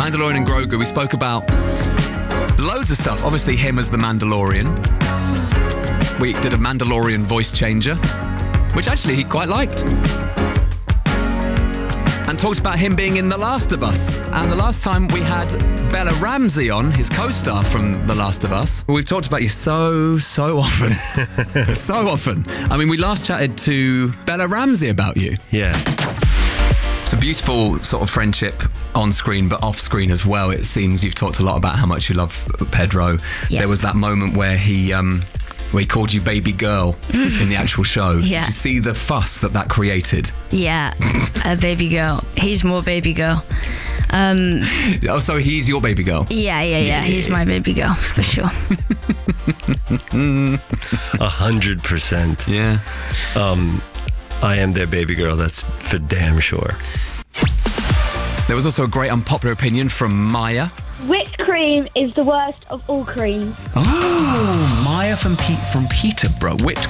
Mandalorian and Grogu, we spoke about loads of stuff. Obviously, him as the Mandalorian. We did a Mandalorian voice changer, which actually he quite liked. And talked about him being in The Last of Us. And the last time we had Bella Ramsey on, his co-star from The Last of Us. We've talked about you so often. So often. I mean, we last chatted to Bella Ramsey about you. Yeah. It's a beautiful sort of friendship on screen, but off screen as well. It seems you've talked a lot about how much you love Pedro. Yeah. There was that moment where he called you baby girl in the actual show. Yeah. Did you see the fuss that created? Yeah, a baby girl. He's more baby girl. Oh, so he's your baby girl? Yeah. He's my baby girl, for sure. 100%. Yeah. I am their baby girl, that's for damn sure. There was also a great unpopular opinion from Maya. Whipped cream is the worst of all creams. Oh, Maya from Peterborough. Whipped